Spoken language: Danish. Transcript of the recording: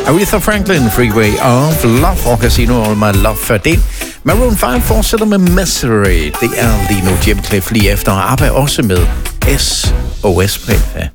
Aretha Franklin, Freeway of Love og Casino All My Love for det. Maroon 5 fortsætter med Misery. Det er lige nu Jim Cliff lige efter, og ABBA også med SOS. Ja.